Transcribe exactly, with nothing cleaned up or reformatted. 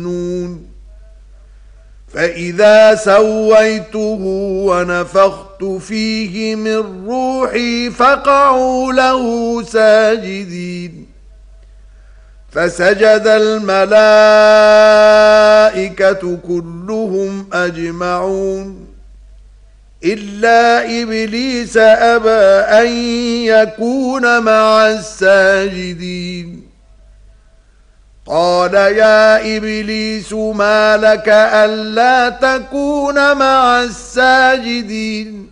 فإذا سويته ونفخت فيه من روحي فقعوا له ساجدين فسجد الملائكة كلهم أجمعون إلا إبليس أبى أن يكون مع الساجدين قال يا إبليس ما لك ألا تكون مع الساجدين